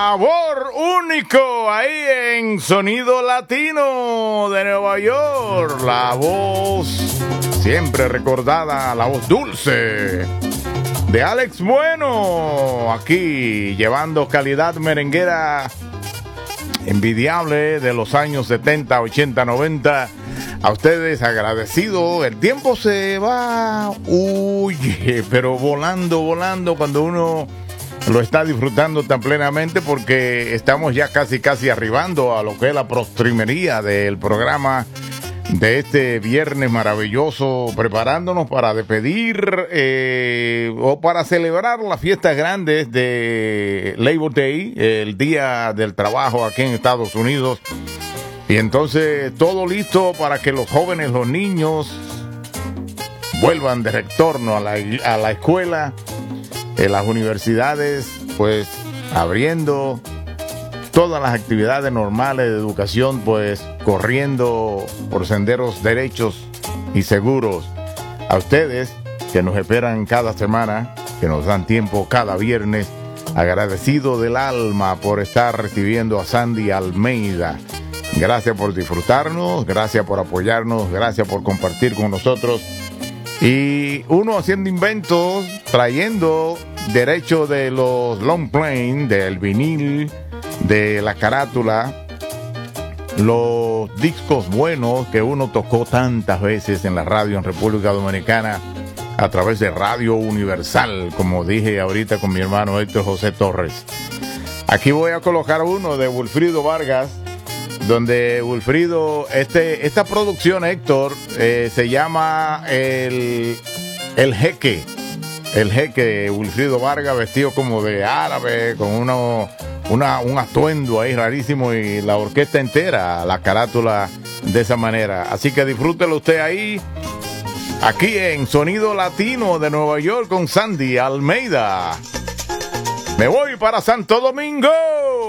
Sabor único ahí en Sonido Latino de Nueva York. La voz siempre recordada, la voz dulce de Alex Bueno, aquí llevando calidad merenguera envidiable de los años 70, 80, 90. A ustedes agradecido. El tiempo se va, pero volando cuando uno lo está disfrutando tan plenamente, porque estamos ya casi arribando a lo que es la postrimería del programa de este viernes maravilloso, preparándonos para despedir o para celebrar las fiestas grandes de Labor Day, el Día del Trabajo aquí en Estados Unidos. Y entonces todo listo para que los jóvenes, los niños vuelvan de retorno a la escuela. Las universidades pues abriendo, todas las actividades normales de educación pues corriendo por senderos derechos y seguros. A ustedes que nos esperan cada semana, que nos dan tiempo cada viernes, agradecido del alma por estar recibiendo a Sandy Almeida. Gracias por disfrutarnos, gracias por apoyarnos, gracias por compartir con nosotros. Y uno haciendo inventos, trayendo derecho de los long plane, del vinil, de la carátula, los discos buenos que uno tocó tantas veces en la radio en República Dominicana a través de Radio Universal, como dije ahorita con mi hermano Héctor José Torres. Aquí voy a colocar uno de Wilfrido Vargas, donde Wilfrido, esta producción, Héctor, se llama El Jeque. El Jeque, Wilfrido Vargas, vestido como de árabe, con un atuendo ahí rarísimo, y la orquesta entera, la carátula de esa manera. Así que disfrútelo usted ahí, aquí en Sonido Latino de Nueva York con Sandy Almeida. Me voy para Santo Domingo.